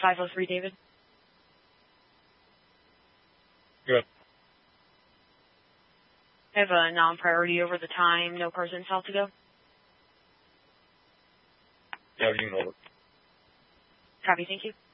503 David. Good. I have a non-priority over the time. No cars in south to go. Yeah, you can hold it. Copy, thank you.